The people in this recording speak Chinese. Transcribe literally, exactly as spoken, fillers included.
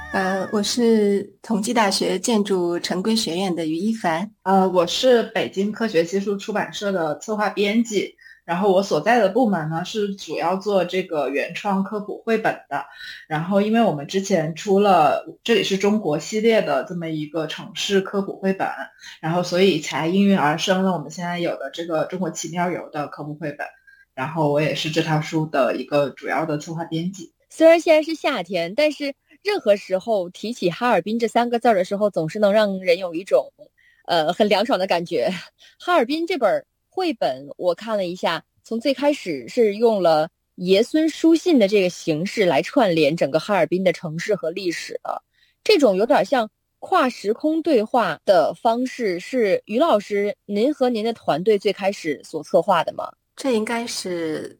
呃，我是同济大学建筑城规学院的于一凡。 呃，我是北京科学技术出版社的策划编辑，然后我所在的部门呢是主要做这个原创科普绘本的。然后，因为我们之前出了《这里是中国》系列的这么一个城市科普绘本，然后所以才应运而生了我们现在有的这个《中国奇妙游》的科普绘本。然后我也是这套书的一个主要的策划编辑。 虽然现在是夏天，但是任何时候提起哈尔滨这三个字儿的时候，总是能让人有一种呃很凉爽的感觉。哈尔滨这本绘本我看了一下，从最开始是用了爷孙书信的这个形式来串联整个哈尔滨的城市和历史的，这种有点像跨时空对话的方式，是于老师您和您的团队最开始所策划的吗？ 这应该是